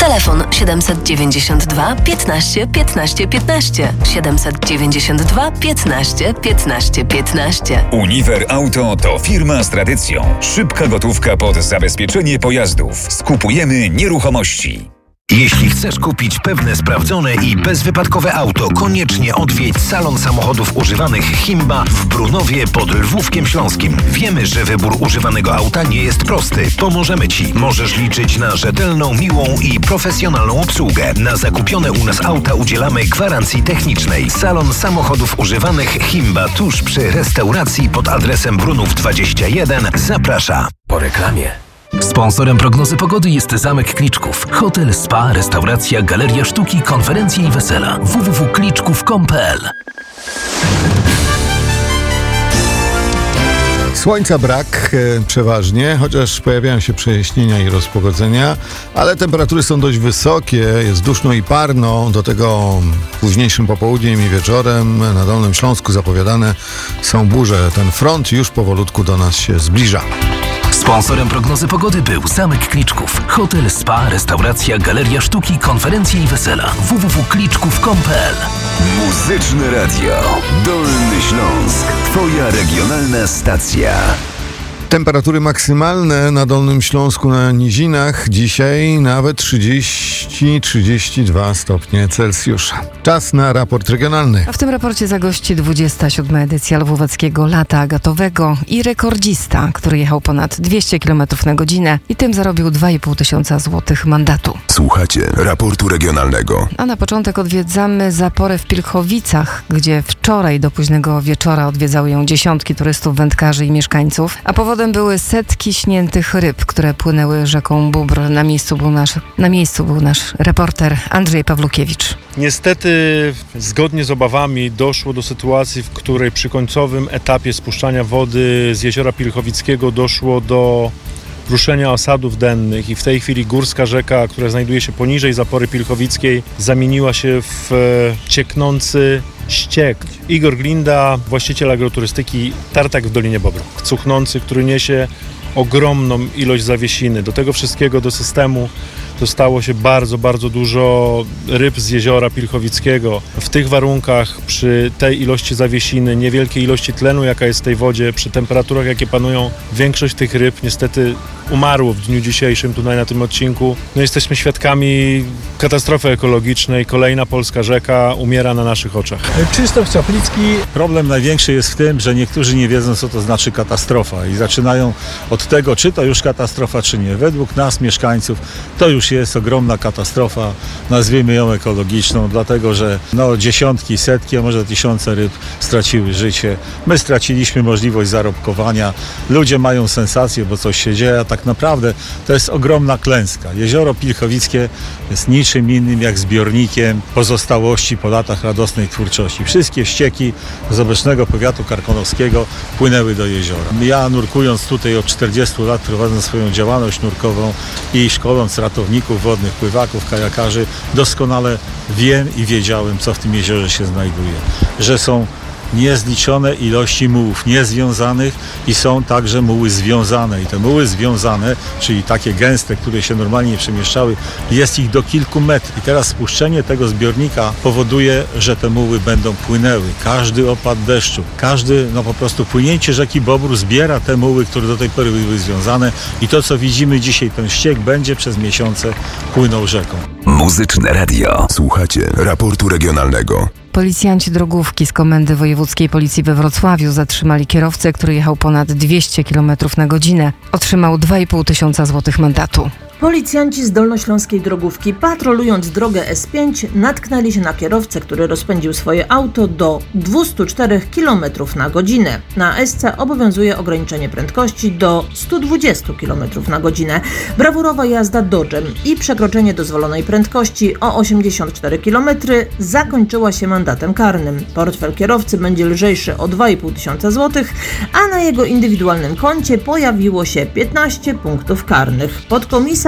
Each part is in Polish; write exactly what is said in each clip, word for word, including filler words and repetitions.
Telefon siedemset dziewięćdziesiąt dwa piętnaście piętnaście piętnaście. siedemset dziewięćdziesiąt dwa piętnaście piętnaście piętnaście. Uniwer Auto to firma z tradycją. Szybka gotówka pod zabezpieczenie pojazdów. Skupujemy nieruchomości. Jeśli chcesz kupić pewne sprawdzone i bezwypadkowe auto, koniecznie odwiedź salon samochodów używanych Himba w Brunowie pod Lwówkiem Śląskim. Wiemy, że wybór używanego auta nie jest prosty. Pomożemy Ci. Możesz liczyć na rzetelną, miłą i profesjonalną obsługę. Na zakupione u nas auta udzielamy gwarancji technicznej. Salon samochodów używanych Himba tuż przy restauracji pod adresem Brunów dwadzieścia jeden zaprasza. Po reklamie. Sponsorem prognozy pogody jest Zamek Kliczków. Hotel, spa, restauracja, galeria sztuki, konferencje i wesela. w w w kropka kliczków kropka com kropka p l. Słońca brak e, przeważnie, chociaż pojawiają się przejaśnienia i rozpogodzenia, ale temperatury są dość wysokie, jest duszno i parno, do tego późniejszym popołudniem i wieczorem na Dolnym Śląsku zapowiadane są burze. Ten front już powolutku do nas się zbliża. Sponsorem prognozy pogody był Zamek Kliczków. Hotel, spa, restauracja, galeria sztuki, konferencje i wesela. w w w kropka kliczków kropka com kropka p l. Muzyczne Radio Dolny Śląsk. Twoja regionalna stacja. Temperatury maksymalne na Dolnym Śląsku na nizinach dzisiaj nawet trzydzieści trzydzieści dwa stopnie Celsjusza. Czas na raport regionalny. A w tym raporcie zagości dwudziesta siódma edycja Lwóweckiego Lata Agatowego i rekordzista, który jechał ponad dwieście kilometrów na godzinę i tym zarobił dwa i pół tysiąca złotych mandatu. Słuchacie raportu regionalnego. A na początek odwiedzamy zaporę w Pilchowicach, gdzie wczoraj do późnego wieczora odwiedzały ją dziesiątki turystów, wędkarzy i mieszkańców, a powodem były setki śniętych ryb, które płynęły rzeką Bóbr. Na miejscu był nasz, na miejscu był nasz reporter Andrzej Pawlukiewicz. Niestety, zgodnie z obawami doszło do sytuacji, w której przy końcowym etapie spuszczania wody z jeziora Pilchowickiego doszło do ruszenia osadów dennych i w tej chwili górska rzeka, która znajduje się poniżej zapory pilchowickiej, zamieniła się w cieknący ściek. Igor Glinda, właściciel agroturystyki Tartak w Dolinie Bobru, cuchnący, który niesie ogromną ilość zawiesiny. Do tego wszystkiego, do systemu dostało się bardzo, bardzo dużo ryb z jeziora Pilchowickiego. W tych warunkach, przy tej ilości zawiesiny, niewielkiej ilości tlenu, jaka jest w tej wodzie, przy temperaturach, jakie panują, większość tych ryb niestety umarło w dniu dzisiejszym tutaj na tym odcinku. No, jesteśmy świadkami katastrofy ekologicznej. Kolejna polska rzeka umiera na naszych oczach. Krzysztof Czaplicki. Problem największy jest w tym, że niektórzy nie wiedzą, co to znaczy katastrofa i zaczynają od tego, czy to już katastrofa, czy nie. Według nas, mieszkańców, to już jest ogromna katastrofa, nazwijmy ją ekologiczną, dlatego że no, dziesiątki, setki, a może tysiące ryb straciły życie. My straciliśmy możliwość zarobkowania. Ludzie mają sensację, bo coś się dzieje, a tak naprawdę to jest ogromna klęska. Jezioro Pilchowickie jest niczym innym jak zbiornikiem pozostałości po latach radosnej twórczości. Wszystkie ścieki z obecnego powiatu karkonoskiego płynęły do jeziora. Ja, nurkując tutaj od czterdziestu lat, prowadząc swoją działalność nurkową i szkoląc ratowników wodnych, pływaków, kajakarzy, doskonale wiem i wiedziałem, co w tym jeziorze się znajduje. Że są niezliczone ilości mułów niezwiązanych i są także muły związane. I te muły związane, czyli takie gęste, które się normalnie nie przemieszczały, jest ich do kilku metrów. I teraz spuszczenie tego zbiornika powoduje, że te muły będą płynęły. Każdy opad deszczu, każdy, no po prostu płynięcie rzeki Bobru zbiera te muły, które do tej pory były związane i to, co widzimy dzisiaj, ten ściek będzie przez miesiące płynął rzeką. Muzyczne Radio. Słuchacie raportu regionalnego. Policjanci drogówki z Komendy Wojewódzkiej Policji we Wrocławiu zatrzymali kierowcę, który jechał ponad dwieście kilometrów na godzinę. Otrzymał dwa i pół tysiąca złotych mandatu. Policjanci z dolnośląskiej drogówki, patrolując drogę S pięć, natknęli się na kierowcę, który rozpędził swoje auto do dwieście cztery kilometry na godzinę. Na S C obowiązuje ograniczenie prędkości do sto dwadzieścia kilometrów na godzinę. Brawurowa jazda Dodge'em i przekroczenie dozwolonej prędkości o osiemdziesiąt cztery kilometry zakończyła się mandatem karnym. Portfel kierowcy będzie lżejszy o dwa i pół tysiąca złotych, a na jego indywidualnym koncie pojawiło się piętnaście punktów karnych. Podkomisarz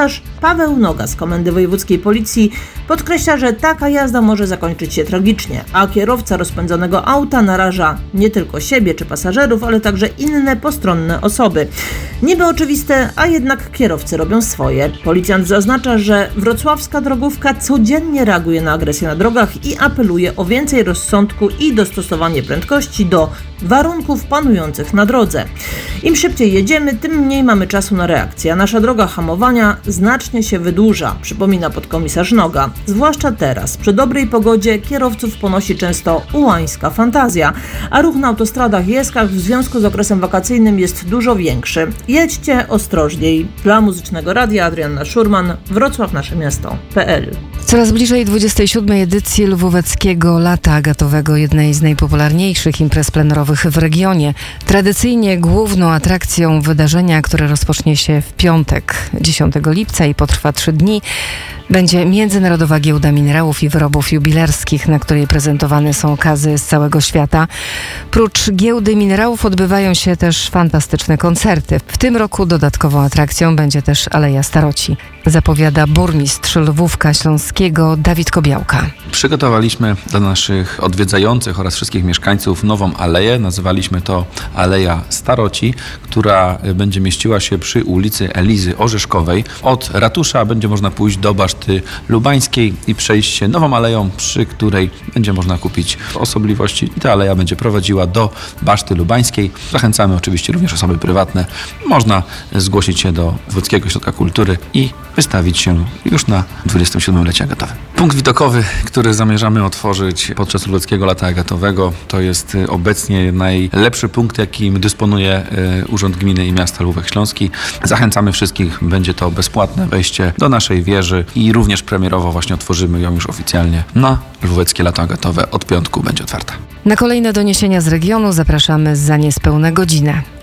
Komisarz Paweł Noga z Komendy Wojewódzkiej Policji podkreśla, że taka jazda może zakończyć się tragicznie, a kierowca rozpędzonego auta naraża nie tylko siebie czy pasażerów, ale także inne postronne osoby. Niby oczywiste, a jednak kierowcy robią swoje. Policjant zaznacza, że wrocławska drogówka codziennie reaguje na agresję na drogach i apeluje o więcej rozsądku i dostosowanie prędkości do warunków panujących na drodze. Im szybciej jedziemy, tym mniej mamy czasu na reakcję, a nasza droga hamowania znacznie się wydłuża, przypomina podkomisarz Noga. Zwłaszcza teraz, przy dobrej pogodzie, kierowców ponosi często ułańska fantazja, a ruch na autostradach i eskach w związku z okresem wakacyjnym jest dużo większy. Jedźcie ostrożniej. Dla Muzycznego Radia Adrianna Szurman, Wrocław nasze miasto kropka pe el. Coraz bliżej dwudziestej siódmej edycji Lwóweckiego Lata Agatowego, jednej z najpopularniejszych imprez plenerowych w regionie. Tradycyjnie główną atrakcją wydarzenia, które rozpocznie się w piątek, dziesiątego lipca i potrwa trzy dni, będzie Międzynarodowa Giełda Minerałów i Wyrobów Jubilerskich, na której prezentowane są okazy z całego świata. Prócz giełdy minerałów odbywają się też fantastyczne koncerty. W tym roku dodatkową atrakcją będzie też Aleja Staroci, zapowiada burmistrz Lwówka Śląskiego Dawid Kobiałka. Przygotowaliśmy dla naszych odwiedzających oraz wszystkich mieszkańców nową aleję. Nazywaliśmy to Aleja Staroci, która będzie mieściła się przy ulicy Elizy Orzeszkowej. Od ratusza będzie można pójść do Baszty Lubańskiej i przejść się nową aleją, przy której będzie można kupić osobliwości i ta aleja będzie prowadziła do Baszty Lubańskiej. Zachęcamy oczywiście również osoby prywatne. Można zgłosić się do Wojewódzkiego Ośrodka Kultury i wystawić się już na dwudziestym siódmym Lecie Agatowym. Punkt widokowy, który zamierzamy otworzyć podczas Lwóweckiego Lata Agatowego, to jest obecnie najlepszy punkt, jakim dysponuje Urząd Gminy i Miasta Lwówek Śląski. Zachęcamy wszystkich, będzie to bezpłatne wejście do naszej wieży i również premierowo właśnie otworzymy ją już oficjalnie na Lwóweckie Lato Agatowe. Od piątku będzie otwarta. Na kolejne doniesienia z regionu zapraszamy za niespełna godzinę.